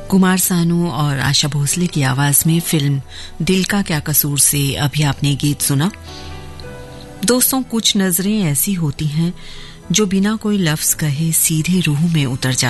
कुमार सानू और आशा भोसले की आवाज में फिल्म दिल का क्या कसूर से अभी आपने गीत सुना। दोस्तों, कुछ नजरें ऐसी होती हैं जो बिना कोई लफ्ज कहे सीधे रूह में उतर जाती हैं।